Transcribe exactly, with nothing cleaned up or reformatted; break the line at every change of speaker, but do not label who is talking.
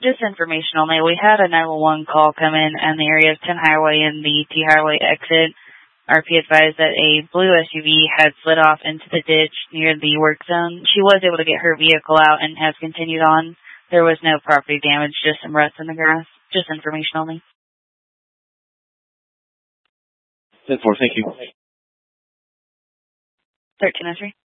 Just information only. We had a nine one one call come in on the area of ten Highway and the T Highway exit. R P advised that a blue S U V had slid off into the ditch near the work zone. She was able to get her vehicle out and has continued on. There was no property damage, just some ruts in the grass. Just information only.
ten four, thank you.
thirteen oh three.